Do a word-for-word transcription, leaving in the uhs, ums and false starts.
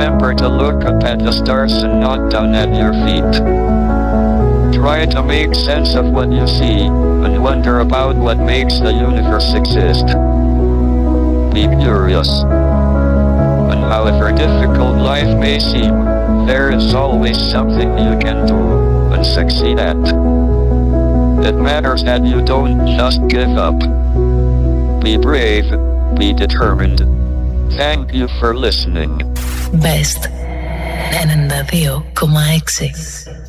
remember to look up at the stars and not down at your feet. Try to make sense of what you see, and wonder about what makes the universe exist. Be curious. And however difficult life may seem, there is always something you can do, and succeed at. It matters that you don't just give up. Be brave, be determined. Thank you for listening. Best ενενήντα δύο κόμμα έξι